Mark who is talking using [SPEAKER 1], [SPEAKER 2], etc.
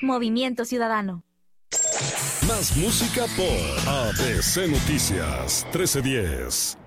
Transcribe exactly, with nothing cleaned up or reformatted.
[SPEAKER 1] Movimiento Ciudadano.
[SPEAKER 2] Más música por A B C Noticias trece diez.